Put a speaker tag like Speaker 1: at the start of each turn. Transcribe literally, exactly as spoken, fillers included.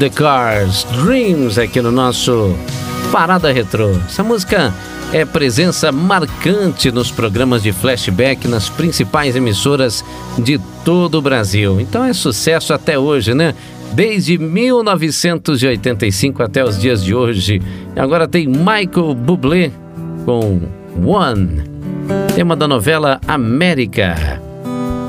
Speaker 1: The Cars, Dreams, aqui no nosso Parada Retrô. Essa música é presença marcante nos programas de flashback nas principais emissoras de todo o Brasil. Então é sucesso até hoje, né? Desde mil novecentos e oitenta e cinco até os dias de hoje. Agora tem Michael Bublé com One, tema da novela América.